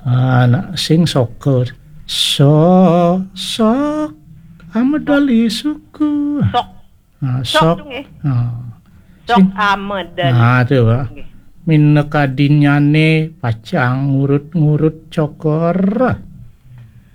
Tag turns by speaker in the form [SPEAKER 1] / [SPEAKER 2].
[SPEAKER 1] Anak sing soko sok amedali suku.
[SPEAKER 2] Sok tu nggih. Sok amedali.
[SPEAKER 1] Tu Pak. Minne kadinyane pacang ngurut-ngurut cokor.